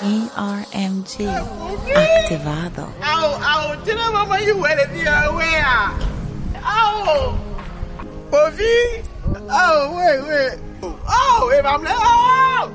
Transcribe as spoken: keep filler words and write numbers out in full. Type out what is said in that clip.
E R M G activado. Au, au, tira a mamãe e o ele de ué. Au! Ouvi? Au, ué, ué. Au, e vamos lá.